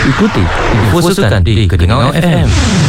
Ikuti info sukan di Keningau FM.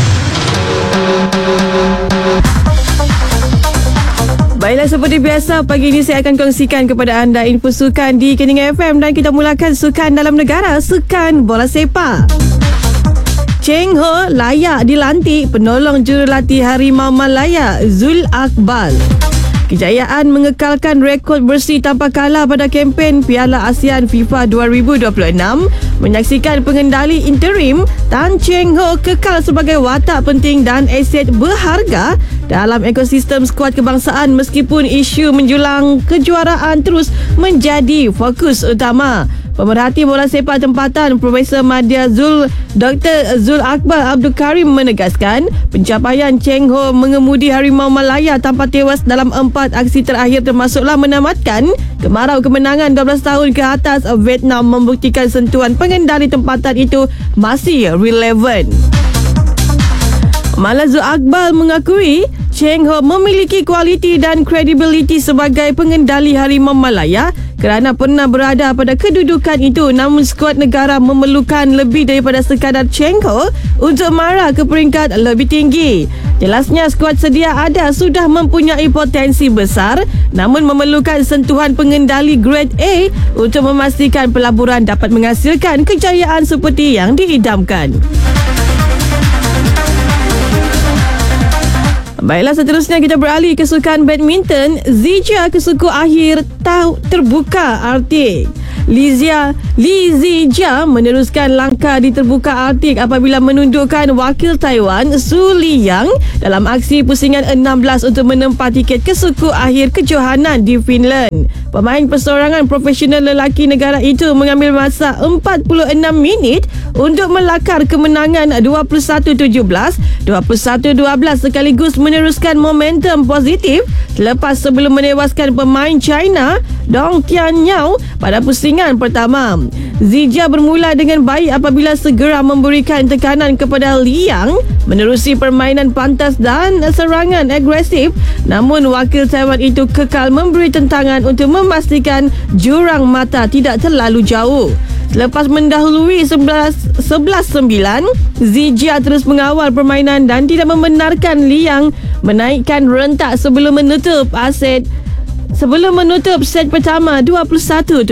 Baiklah, seperti biasa, pagi ini saya akan kongsikan kepada anda info sukan di Keningau FM dan kita mulakan sukan dalam negara, sukan bola sepak. Cheng Ho layak dilantik penolong jurulatih Harimau Malaya Zul Akbar. Kejayaan mengekalkan rekod bersih tanpa kalah pada kempen Piala ASEAN FIFA 2026 menyaksikan pengendali interim Tan Cheng Ho kekal sebagai watak penting dan aset berharga dalam ekosistem skuad kebangsaan meskipun isu menjulang kejuaraan terus menjadi fokus utama. Pemerhati bola sepak tempatan Profesor Madya Dr. Zul Akbar Abdul Karim menegaskan pencapaian Cheng Ho mengemudi Harimau Malaya tanpa tewas dalam 4 aksi terakhir termasuklah menamatkan kemarau kemenangan 12 tahun ke atas Vietnam membuktikan sentuhan pengendali tempatan itu masih relevan. Malah Zul Akbar mengakui Cheng Ho memiliki kualiti dan kredibiliti sebagai pengendali Harimau Malaya kerana pernah berada pada kedudukan itu, namun skuad negara memerlukan lebih daripada sekadar Cheng Ho untuk marah ke peringkat lebih tinggi. Jelasnya skuad sedia ada sudah mempunyai potensi besar namun memerlukan sentuhan pengendali grade A untuk memastikan pelaburan dapat menghasilkan kejayaan seperti yang diidamkan. Baiklah, seterusnya kita beralih ke sukan badminton. Zija ke suku akhir terbuka Arctic. Li Zija meneruskan langkah di terbuka Arctic apabila menundukkan wakil Taiwan Su Liyang dalam aksi pusingan 16 untuk menempa tiket ke suku akhir kejohanan di Finland. Pemain persorangan profesional lelaki negara itu mengambil masa 46 minit untuk melakar kemenangan 21-17, 21-12 sekaligus meneruskan momentum positif selepas sebelum menewaskan pemain China Dong Tianyao pada pusingan pertama. Zija bermula dengan baik apabila segera memberikan tekanan kepada Liang menerusi permainan pantas dan serangan agresif, namun wakil Taiwan itu kekal memberi tentangan untuk memastikan jurang mata tidak terlalu jauh. Selepas mendahului 11-9, Zija terus mengawal permainan dan tidak membenarkan Liang menaikkan rentak sebelum menutup set pertama 21-17.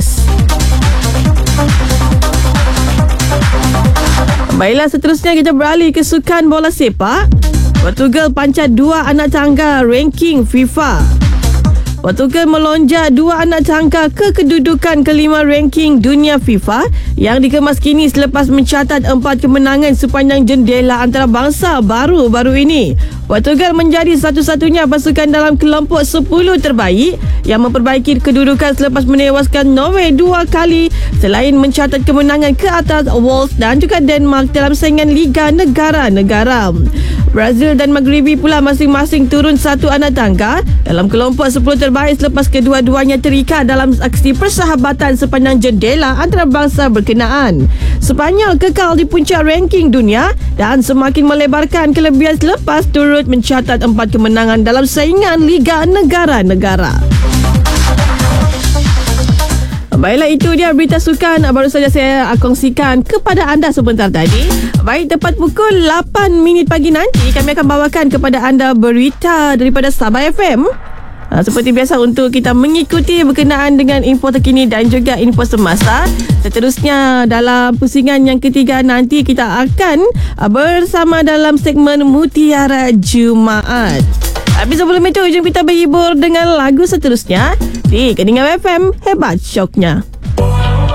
Baiklah, seterusnya kita beralih ke sukan bola sepak. Portugal pancat 2 anak tangga ranking FIFA. Portugal melonjak 2 anak tangga ke kedudukan kelima ranking dunia FIFA yang dikemas kini selepas mencatat 4 kemenangan sepanjang jendela antarabangsa baru-baru ini. Portugal menjadi satu-satunya pasukan dalam kelompok 10 terbaik yang memperbaiki kedudukan selepas menewaskan Norway 2 kali selain mencatat kemenangan ke atas Wales dan juga Denmark dalam saingan Liga Negara-Negara. Brazil dan Maghribi pula masing-masing turun 1 anak tangga dalam kelompok 10 terbaik selepas kedua-duanya terikat dalam aksi persahabatan sepanjang jendela antarabangsa berkenaan. Sepanyol kekal di puncak ranking dunia dan semakin melebarkan kelebihan selepas turut mencatat 4 kemenangan dalam saingan Liga Negara-Negara. Baiklah, itu dia berita sukan baru saja saya kongsikan kepada anda sebentar tadi. Baik, tepat pukul 8 minit pagi nanti kami akan bawakan kepada anda berita daripada Sabah FM. Seperti biasa untuk kita mengikuti berkenaan dengan info terkini dan juga info semasa. Seterusnya dalam pusingan yang ketiga nanti kita akan bersama dalam segmen Mutiara Jumaat. Tapi sebelum itu, jom kita berhibur dengan lagu seterusnya di Keningau FM, hebat syoknya.